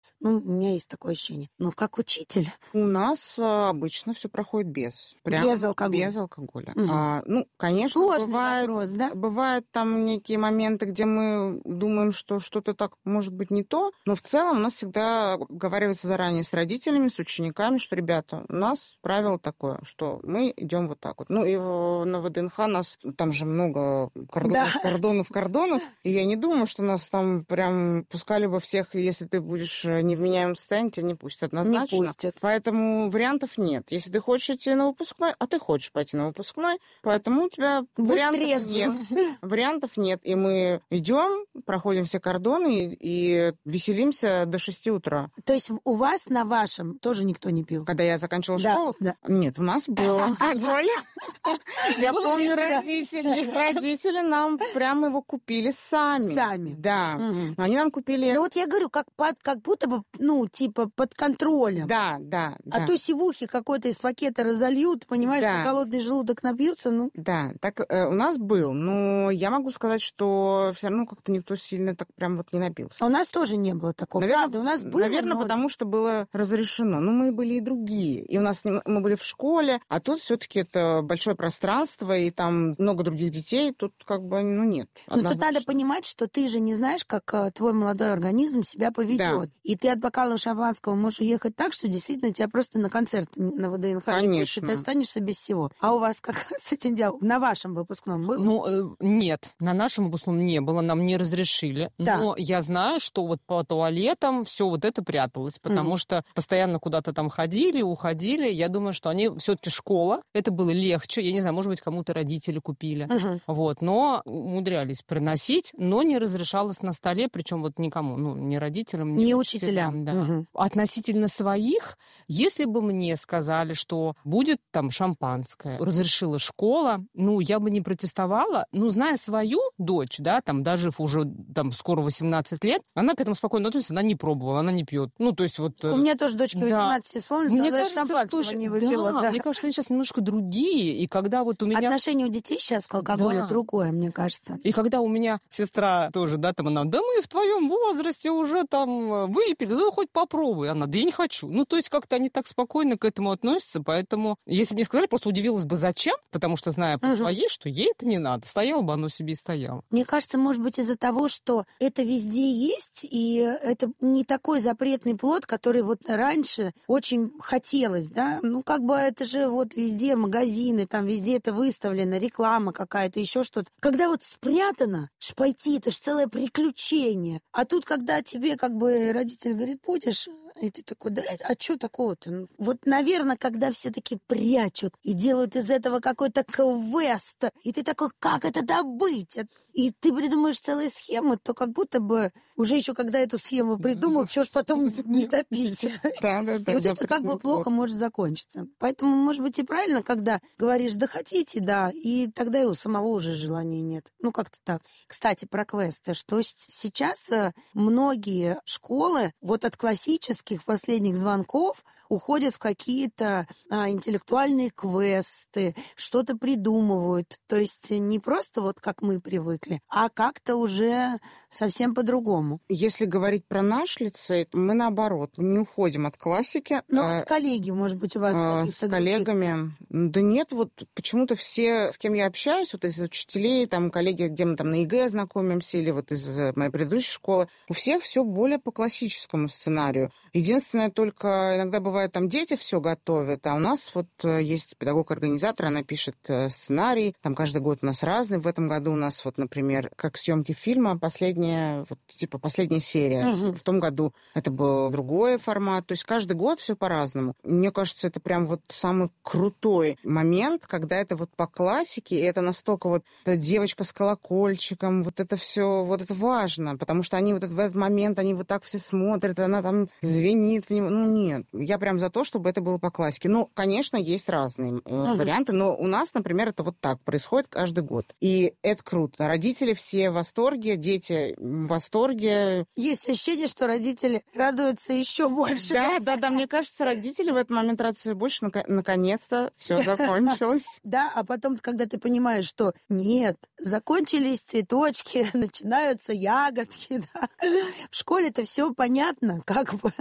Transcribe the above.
Ну, у меня есть такое ощущение. Но как учитель... У нас обычно все проходит без алкоголя. Без алкоголя. Угу. Конечно, сложный вопрос, да? Бывают там некие моменты, где мы думаем, что что-то так может быть не то, но в целом у нас всегда оговаривается заранее с родителями, с учениками, что, ребята, у нас правило такое, что мы идем вот так вот. Ну и на ВДНХ нас там же много кордонов, и я не думаю, что нас там прям пускали бы всех, если ты будешь невменяемым состоянии, тебя не пустят однозначно. Не пустят. Поэтому вариантов нет. Если ты хочешь идти на выпускной, а ты хочешь пойти на выпускной, поэтому у тебя вариантов нет. И мы идем, проходим все кордоны и веселимся до 6 утра. То есть у вас на вашем тоже никто не пил? Когда я заканчивала школу? Да. Нет, у нас было. Я помню, родители нам прямо его купили сами. Да. Но они нам купили... Ну вот я говорю, как будто бы, под контролем. Да. А то сивухи какой-то из пакета разольют, понимаешь, на голодный желудок напьются, Да, так у нас был, но я могу сказать, что все равно как-то никто сильно так прям вот не напился. А у нас тоже не было такого, правда? У нас было, наверное, потому что было разрешено. Но мы были и другие. И у нас мы были в школе, а тут все-таки это большое пространство, и там много других детей, тут как бы, нет. Но тут надо понимать, что ты же не знаешь, как твой молодой организм себя поведет. Да. И ты от бокала шампанского можешь уехать так, что действительно тебя просто на концерт на ВДНХ не пустят, ты останешься без всего. А у вас как с этим делом? На вашем выпускном было? Нет, на нашем выпускном не было, нам не разрешили. Да. Но я знаю, что вот по туалетам все вот это пряталось, потому что постоянно куда-то там ходили, уходили. Я думаю, что они все-таки школа, это было легче. Я не знаю, может быть, кому-то родители купили. Вот, но умудрялись приносить, но не разрешалось на столе, причем вот никому, ни родителям, ни учителям. Да. Относительно своих, если бы мне сказали, что будет там шампанское, разрешила школа, я бы не протестовала, зная свою дочь, да, там даже уже там скоро 18 лет, она к этому спокойно относится, она не пробовала, она не пьет. То есть вот... У меня тоже дочке 18 исполнилось, но даже шампанского не выпила. Да, мне кажется, они сейчас немножко другие, и когда вот у меня... Отношение у детей сейчас к алкоголю другое, мне кажется. И когда у меня сестра тоже, да, там она, мы в твоем возрасте уже там выпили, хоть попробуй. Она, я не хочу. То есть как-то они так спокойно к этому относятся, поэтому, если бы мне сказали, просто удивилась бы, зачем, потому что, зная по своей, что ей это не надо, стояло бы оно себе и стояло. Мне кажется, может быть, из-за того, что это везде есть, и это не такой запретный плод, который вот раньше очень хотелось, да, это же вот везде магазины, там везде это выставлено, реклама какая-то, еще что-то. Когда вот спрятано, пойти, это ж целое приключение. А тут, когда тебе родитель говорит, будешь, и ты такой, да, а что такого-то? Вот, наверное, когда все-таки прячут и делают из этого какой-то квест, и ты такой, как это добыть? И ты придумаешь целые схемы, то как будто бы уже еще когда эту схему придумал, что ж потом не допить. Да. И вот это как бы плохо может закончиться. Поэтому, может быть, и правильно, когда говоришь, да хотите, да, и тогда и у самого уже желания нет. Как-то так. Кстати, про квесты, что сейчас многие школы вот от классических последних звонков уходят в какие-то интеллектуальные квесты, что-то придумывают. То есть не просто вот как мы привыкли, а как-то уже совсем по-другому. Если говорить про наш лицей, мы наоборот, не уходим от классики. Вот коллеги, может быть, у вас какие-то с коллегами. Да нет, вот почему-то все, с кем я общаюсь, вот из учителей, там коллеги, где мы там на ЕГЭ знакомимся, или вот из моей предыдущей школы, у всех все более по классическому сценарию. Единственное, только иногда бывает, там дети все готовят, а у нас вот есть педагог-организатор, она пишет сценарий, там каждый год у нас разный. В этом году у нас вот, например, как съемки фильма, последняя серия. В том году это был другой формат. То есть каждый год все по-разному. Мне кажется, это прям вот самый крутой момент, когда это вот по классике, и это настолько вот эта девочка с колокольчиком, вот это все, вот это важно, потому что они вот в этот момент, они вот так все смотрят, она там зверь звенит. Нет. Я прям за то, чтобы это было по классике. Ну, конечно, есть разные варианты, но у нас, например, это вот так происходит каждый год. И это круто. Родители все в восторге, дети в восторге. Есть ощущение, что родители радуются еще больше. Да, мне кажется, родители в этот момент радуются больше. Наконец-то все закончилось. Да, а потом, когда ты понимаешь, что нет, закончились цветочки, начинаются ягодки, да. В школе-то все понятно, как бы.